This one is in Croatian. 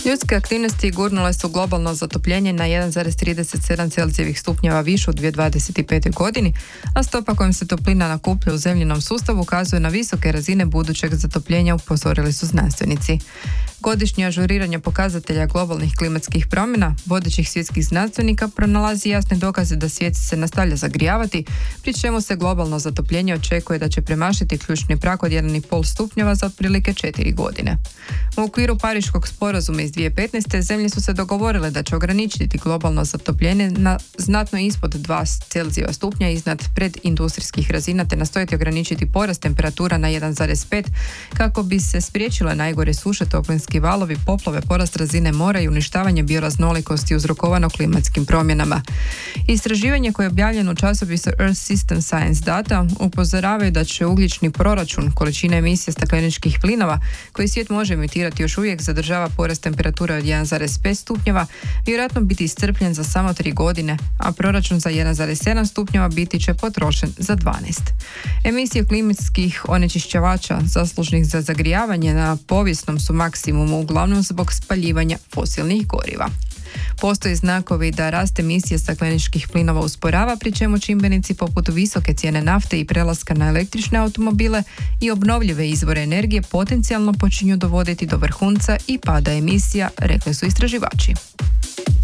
Ljudske aktivnosti gurnule su globalno zatopljenje na 1,37 Celzijevih stupnjeva više u 2025. godini, a stopa kojom se toplina nakuplja u zemljinom sustavu ukazuje na visoke razine budućeg zatopljenja, upozorili su znanstvenici. Godišnje ažuriranje pokazatelja globalnih klimatskih promjena vodećih svjetskih znanstvenika pronalazi jasne dokaze da svijet se nastavlja zagrijavati, pri čemu se globalno zatopljenje očekuje da će premašiti ključni prag od 1,5 stupnjeva za otprilike 4 godine. U okviru Pariškog sporazuma iz 2015. zemlje su se dogovorile da će ograničiti globalno zatopljenje na znatno ispod 2 Celzijeva stupnja iznad predindustrijskih razina te nastojati ograničiti porast temperatura na 1,5 kako bi se spriječile najgore suše, toplinski valovi, poplave, porast razine mora i uništavanje bioraznolikosti uzrokovano klimatskim promjenama. Istraživanje koje je objavljeno u časopisu Earth System Science Data upozoravaju da će ugljični proračun količine emisije stakleničkih plinova koji svijet može emitirati još uvijek zadržava porast temperature od 1,5 stupnjeva vjerojatno biti iscrpljen za samo 3 godine, a proračun za 1,7 stupnjeva biti će potrošen za 12. Emisije klimatskih onečišćivača zaslužnih za zagrijavanje na povijesnom su maksimumu uglavnom zbog spaljivanja fosilnih goriva. Postoji znakovi da rast emisije stakleničkih plinova usporava, pri čemu čimbenici poput visoke cijene nafte i prelaska na električne automobile i obnovljive izvore energije potencijalno počinju dovoditi do vrhunca i pada emisija, rekli su istraživači.